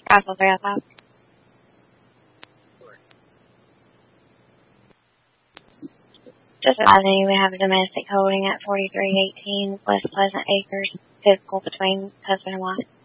54305. Just advising you, we have a domestic holding at 4318 West Pleasant Acres, physical between husband and wife.